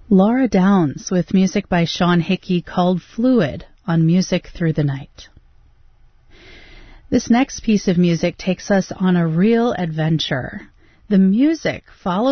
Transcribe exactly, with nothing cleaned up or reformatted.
Laura Downs with music by Sean Hickey called Fluid on Music Through the Night. This next piece of music takes us on a real adventure. The music follows